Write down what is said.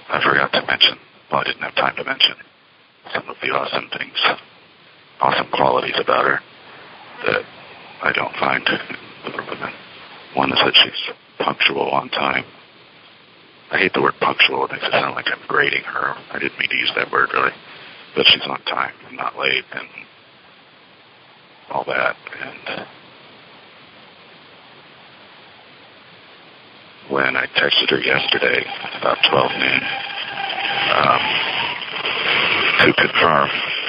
I forgot to mention, well, I didn't have time to mention some of the awesome things, awesome qualities about her that I don't find in other women. One is that she's punctual on time. I hate the word punctual. It makes it sound like I'm grading her. I didn't mean to use that word, really. But she's on time and not late and all that. And when I texted her yesterday about 12 noon to confirm